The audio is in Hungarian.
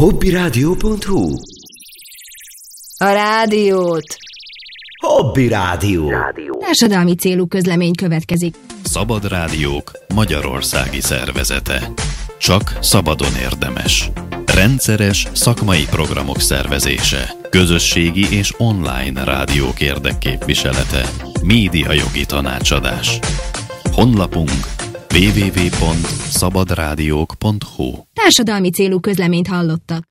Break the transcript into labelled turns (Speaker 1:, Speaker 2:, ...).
Speaker 1: Hobbyradio.hu.
Speaker 2: A rádiót.
Speaker 1: Hobby Rádió.
Speaker 2: Társadalmi célú közlemény következik.
Speaker 3: Szabad Rádiók Magyarországi Szervezete. Csak szabadon érdemes. Rendszeres szakmai programok szervezése. Közösségi és online rádiók érdekképviselete. Médiajogi tanácsadás. Honlapunk www.szabadrádiók.hu.
Speaker 2: Társadalmi célú közleményt hallottak.